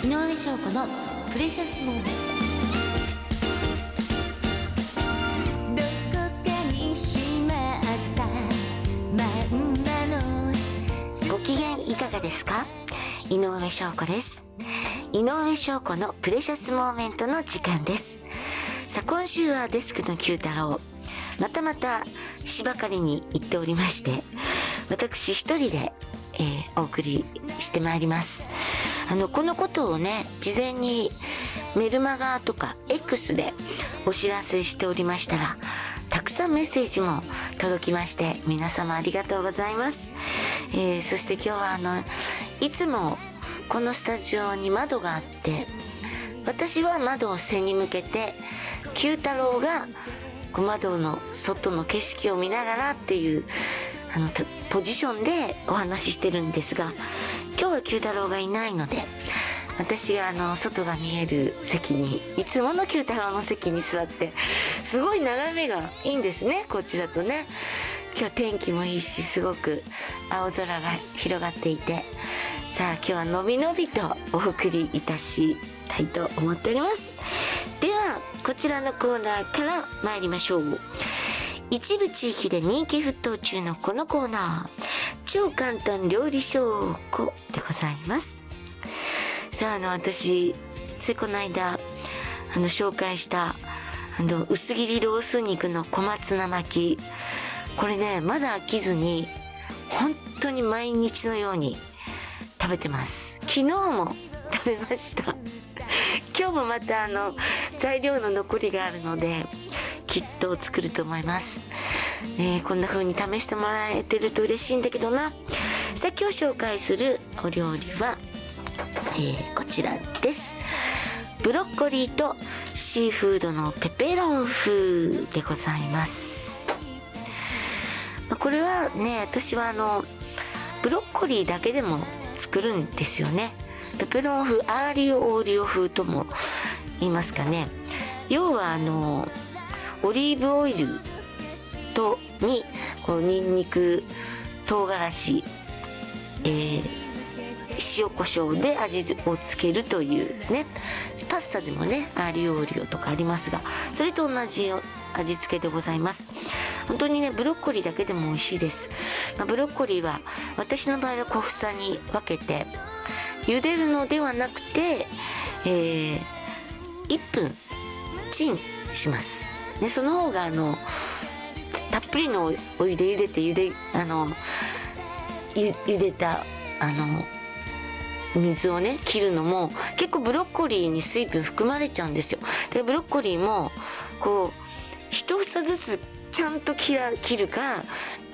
井上翔子のプレシャスモーメント。どこかにしまったまんまの。ご機嫌いかがですか？井上翔子です。井上翔子のプレシャスモーメントの時間です。さあ、今週はデスクの九太郎、また芝刈りに行っておりまして、私一人で、お送りしてまいります。このことをね、事前にメルマガとか X でお知らせしておりましたら、たくさんメッセージも届きまして、皆様ありがとうございます。そして今日はいつもこのスタジオに窓があって、私は窓を背に向けて、九太郎が窓の外の景色を見ながらっていうポジションでお話ししてるんですが、今日は九太郎がいないので、私が外が見える席に、いつもの九太郎の席に座って、すごい眺めがいいんですね、こっちだとね。今日天気もいいし、すごく青空が広がっていて、さあ今日はのびのびとお送りいたしたいと思っております。ではこちらのコーナーから参りましょう。一部地域で人気沸騰中のこのコーナー、超簡単料理証拠でございます。さあ私ついこの間紹介した薄切りロース肉の小松菜巻き、これねまだ飽きずに本当に毎日のように食べてます。昨日も食べました。今日もまた材料の残りがあるのできっと作ると思います。こんな風に試してもらえてると嬉しいんだけどな。さあ今日紹介するお料理は、こちらです。ブロッコリーとシーフードのペペロン風でございます。これはね、私はブロッコリーだけでも作るんですよね。ペペロン風、アーリオオーリオ風とも言いますかね。要はオリーブオイルにニンニク、唐辛子、塩コショウで味をつけるというね。パスタでもねアーリオオーリオとかありますが、それと同じ味付けでございます。本当にねブロッコリーだけでも美味しいです。ブロッコリーは私の場合は小房に分けて茹でるのではなくて、1分チンしますね。その方がたっぷりのお湯で茹でて茹でた水をね切るのも結構ブロッコリーに水分含まれちゃうんですよ。でブロッコリーも一房ずつちゃんと切るか